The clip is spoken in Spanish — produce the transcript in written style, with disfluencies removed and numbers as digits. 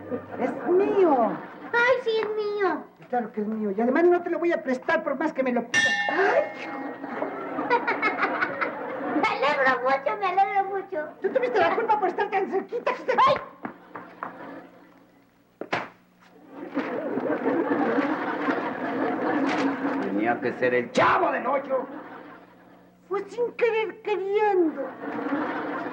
Es mío. ¡Ay, sí, es mío! Claro que es mío. Y además no te lo voy a prestar por más que me lo pidas. ¡Ay! Me alegro mucho. Tú tuviste la culpa por estar tan cerquita. ¡Ay! Tenía que ser el Chavo del Ocho. Fue sin querer queriendo.